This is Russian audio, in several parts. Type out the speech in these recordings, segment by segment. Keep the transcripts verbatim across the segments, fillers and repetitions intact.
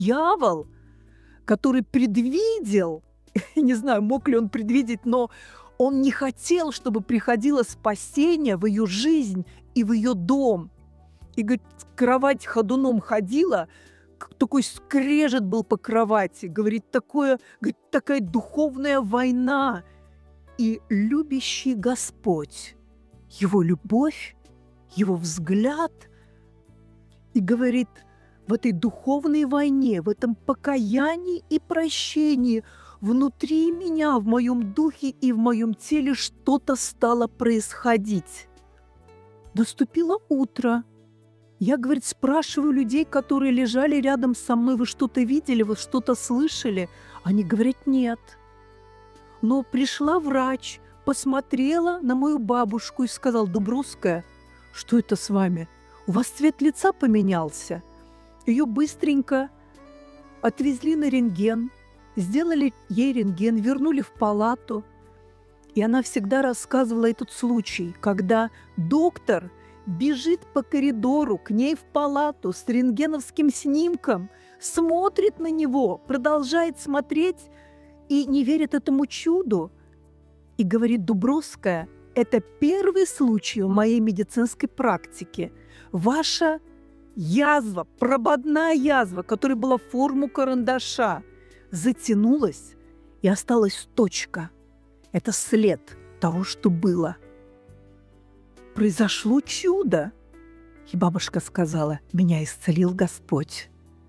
дьявол, который предвидел, не знаю, мог ли он предвидеть, но он не хотел, чтобы приходило спасение в ее жизнь и в ее дом. И, говорит, кровать ходуном ходила, такой скрежет был по кровати. Говорит, такое, говорит, такая духовная война. И любящий Господь, Его любовь, Его взгляд. И говорит, в этой духовной войне, в этом покаянии и прощении внутри меня, в моем духе и в моем теле что-то стало происходить. Наступило утро. Я, говорит, спрашиваю людей, которые лежали рядом со мной, вы что-то видели, вы что-то слышали? Они говорят, нет. Но пришла врач, посмотрела на мою бабушку и сказала, Дубровская, что это с вами? У вас цвет лица поменялся. Ее быстренько отвезли на рентген, сделали ей рентген, вернули в палату. И она всегда рассказывала этот случай, когда доктор бежит по коридору к ней в палату с рентгеновским снимком, смотрит на него, продолжает смотреть и не верит этому чуду. И говорит, Дубровская, это первый случай в моей медицинской практике. Ваша язва, прободная язва, которая была в форму карандаша, затянулась и осталась точка. Это след того, что было. Произошло чудо. И бабушка сказала, меня исцелил Господь.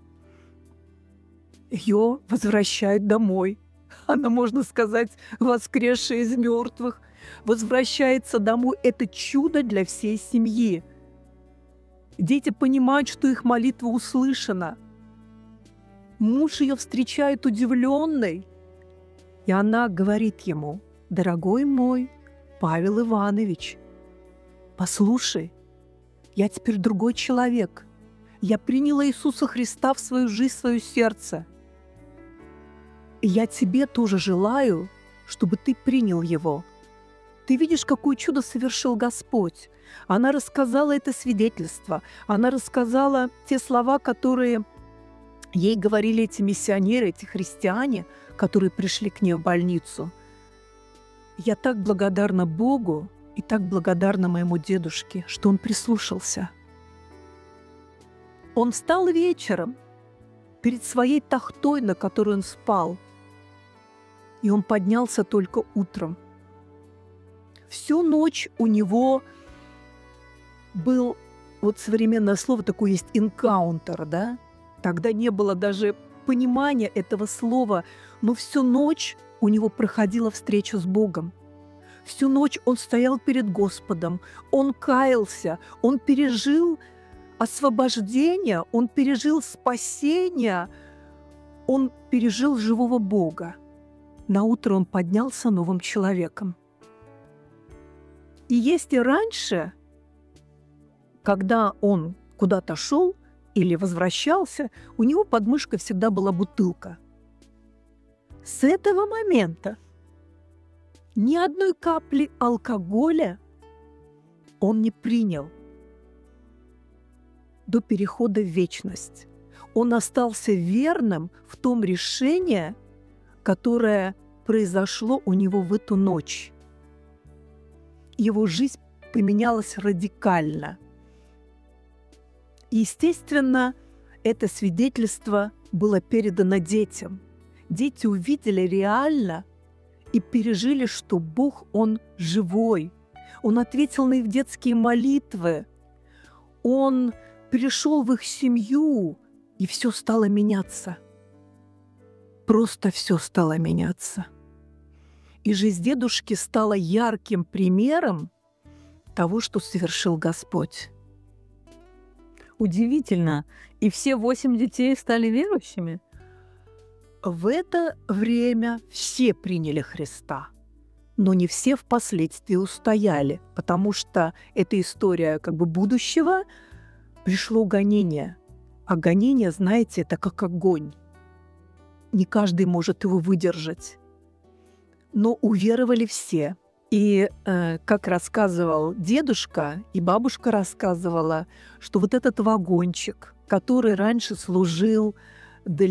Ее возвращают домой. Она, можно сказать, воскресшая из мертвых. Возвращается домой. Это чудо для всей семьи. Дети понимают, что их молитва услышана. Муж ее встречает удивленный. И она говорит ему, дорогой мой Павел Иванович, послушай, я теперь другой человек. Я приняла Иисуса Христа в свою жизнь, в свое сердце. И я тебе тоже желаю, чтобы ты принял Его. Ты видишь, какое чудо совершил Господь. Она рассказала это свидетельство. Она рассказала те слова, которые ей говорили эти миссионеры, эти христиане, которые пришли к ней в больницу. Я так благодарна Богу и так благодарна моему дедушке, что он прислушался. Он встал вечером перед своей тахтой, на которой он спал, и он поднялся только утром. Всю ночь у него был, вот современное слово такое есть, энкаунтер, да? Тогда не было даже понимания этого слова, но всю ночь у него проходила встреча с Богом. Всю ночь он стоял перед Господом, он каялся, он пережил освобождение, он пережил спасение, он пережил живого Бога. Наутро он поднялся новым человеком. И если раньше, когда он куда-то шел или возвращался, у него под мышкой всегда была бутылка. С этого момента ни одной капли алкоголя он не принял до перехода в вечность. Он остался верным в том решении, которое произошло у него в эту ночь. Его жизнь поменялась радикально. И, естественно, это свидетельство было передано детям. Дети увидели реально и пережили, что Бог, Он живой. Он ответил на их детские молитвы. Он пришел в их семью, и все стало меняться. Просто все стало меняться. И жизнь дедушки стала ярким примером того, что совершил Господь. Удивительно. И все восемь детей стали верующими? В это время все приняли Христа, но не все впоследствии устояли, потому что эта история как бы будущего. Пришло гонение. А гонение, знаете, это как огонь. Не каждый может его выдержать. Но уверовали все. И э, как рассказывал дедушка, и бабушка рассказывала, что вот этот вагончик, который раньше служил для